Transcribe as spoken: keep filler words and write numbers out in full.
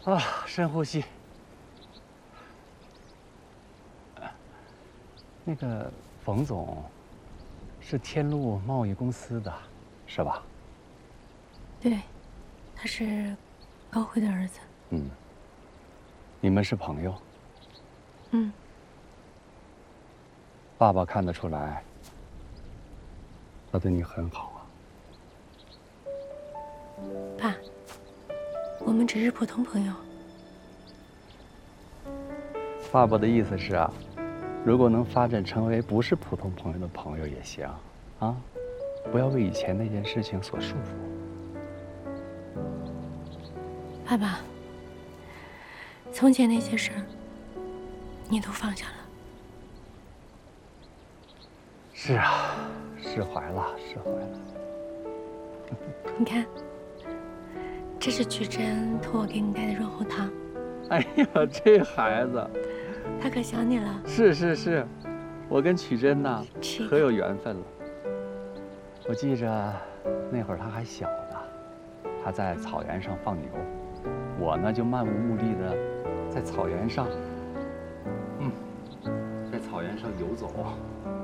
啊，深呼吸。那个冯总是天路贸易公司的，是吧？ 对，他是高辉的儿子。 嗯。你们是朋友？ 嗯。 爸爸看得出来，他对你很好啊。 爸，我们只是普通朋友。 爸爸的意思是啊，如果能发展成为不是普通朋友的朋友也行，啊，不要为以前那件事情所束缚。 爸爸，从前那些事儿，你都放下了。 是啊，释怀了，释怀了。 你看，这是曲珍托我给你带的润喉糖。 哎呀，这孩子， 他可想你了。 是是是，我跟曲珍呐可有缘分了。我记着那会儿他还小呢，他在草原上放牛，我呢就漫无目的的在草原上，嗯，在草原上游走。